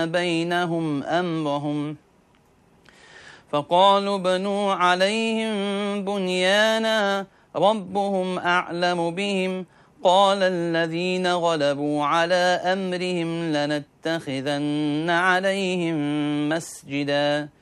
بينهم أمرهم فقالوا بنوا عليهم بنيانا ربهم أعلم بهم قال الذين غلبوا على أمرهم لنتخذن عليهم مسجدا